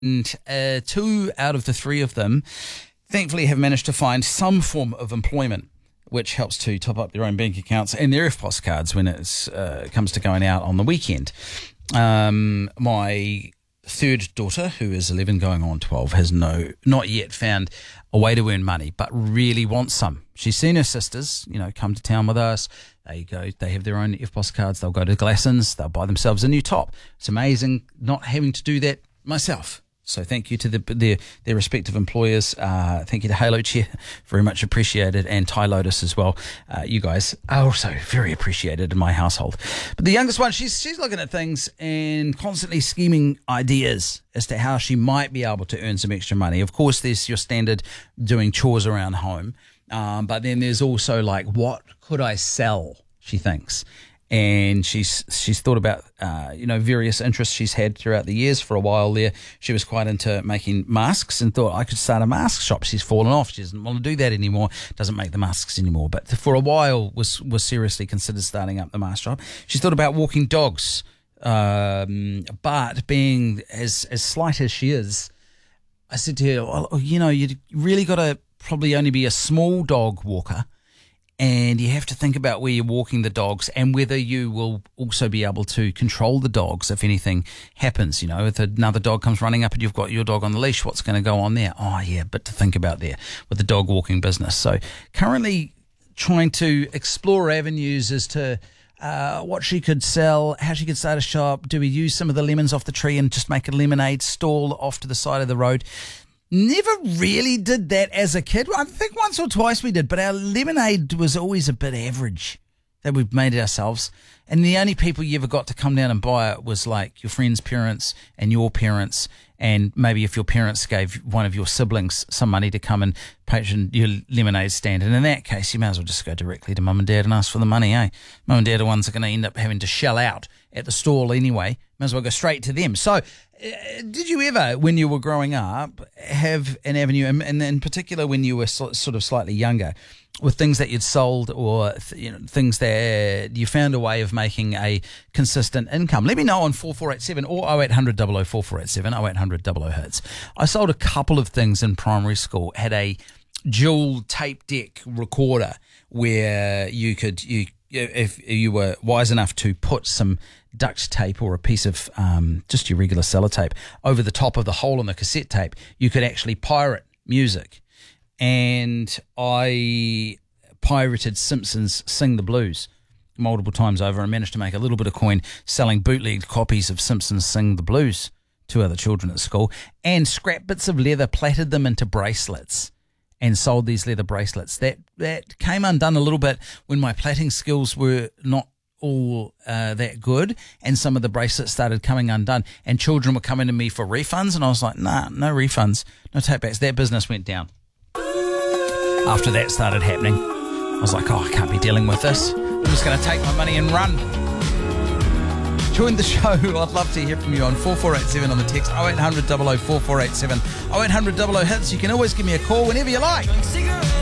And 2 out of the 3 of them, thankfully, have managed to find some form of employment, which helps to top up their own bank accounts and their EFTPOS cards when it comes to going out on the weekend. My third daughter, who is 11 going on 12, has not yet found a way to earn money, but really wants some. She's seen her sisters, come to town with us. They have their own EFTPOS cards. They'll go to Glassons. They'll buy themselves a new top. It's amazing not having to do that myself. So thank you to their respective employers. Thank you to Halo Chair, very much appreciated, and Ty Lotus as well. You guys are also very appreciated in my household. But the youngest one, she's looking at things and constantly scheming ideas as to how she might be able to earn some extra money. Of course, there's your standard doing chores around home, but then there's also like, what could I sell, she thinks. And she's thought about various interests she's had throughout the years. For a while there, she was quite into making masks and thought I could start a mask shop. She's fallen off. She doesn't want to do that anymore. Doesn't make the masks anymore. But for a while was seriously considered starting up the mask shop. She's thought about walking dogs, but being as slight as she is, I said to her, well, you really got to probably only be a small dog walker. And you have to think about where you're walking the dogs and whether you will also be able to control the dogs if anything happens. If another dog comes running up and you've got your dog on the leash, what's going to go on there? Oh, yeah, but to think about there with the dog walking business. So currently trying to explore avenues as to what she could sell, how she could start a shop. Do we use some of the lemons off the tree and just make a lemonade stall off to the side of the road? Never really did that as a kid. I think once or twice we did, but our lemonade was always a bit average that we've made it ourselves. And the only people you ever got to come down and buy it was like your friends' parents and your parents, and maybe if your parents gave one of your siblings some money to come and patron your lemonade stand. And in that case, you may as well just go directly to mum and dad and ask for the money, eh? Mum and dad are ones that are going to end up having to shell out at the stall anyway. May as well go straight to them. So did you ever, when you were growing up, have an avenue, and in particular when you were sort of slightly younger, with things that you'd sold or things that you found a way of making a consistent income? Let me know on 4487 or 0800 00 4487, 0800 00 hits. I sold a couple of things in primary school. Had a dual tape deck recorder where you could, if you were wise enough to put some duct tape or a piece of just your regular sellotape over the top of the hole in the cassette tape, you could actually pirate music. And I pirated Simpsons Sing the Blues multiple times over and managed to make a little bit of coin selling bootlegged copies of Simpsons Sing the Blues to other children at school, and scrap bits of leather, plaited them into bracelets and sold these leather bracelets. That came undone a little bit when my plaiting skills were not all that good, and some of the bracelets started coming undone, and children were coming to me for refunds, and I was like, nah, no refunds, no take-backs. That business went down. After that started happening, I was like, I can't be dealing with this. I'm just going to take my money and run. Join the show. I'd love to hear from you on 4487 on the text 0800 00 4487, 0800 00 hits. You can always give me a call whenever you like.